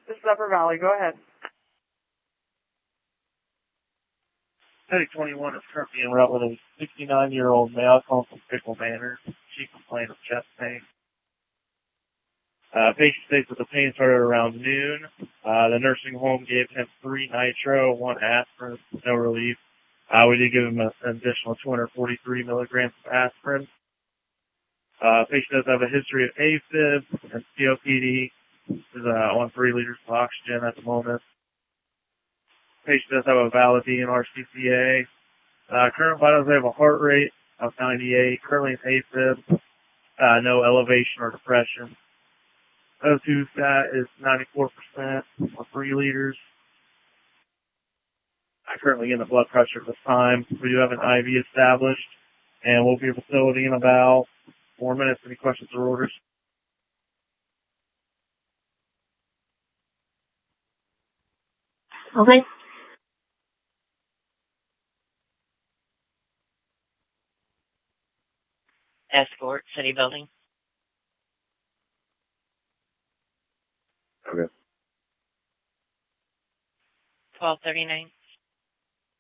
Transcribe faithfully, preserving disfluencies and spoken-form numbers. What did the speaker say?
This is Upper Valley. Go ahead. Headache twenty-one is currently en route with a sixty-nine-year-old male calling from Pickle Manor. She complained of chest pain. Uh, patient states that the pain started around noon. Uh, the nursing home gave him three nitro, one aspirin, no relief. Uh, we did give him a, an additional two hundred forty-three milligrams of aspirin. Uh, patient does have a history of AFib and C O P D. Is uh, on three liters of oxygen at the moment. Patient does have a valid D N R C C A. Uh, current vitals, they have a heart rate of ninety-eight. Currently in AFib. Uh, no elevation or depression. O two stat is ninety-four percent on three liters. I'm currently getting the blood pressure at this time. We do have an I V established, and we'll be at the facility in about four minutes. Any questions or orders? Okay. Escort, City Building. Okay. twelve thirty-nine.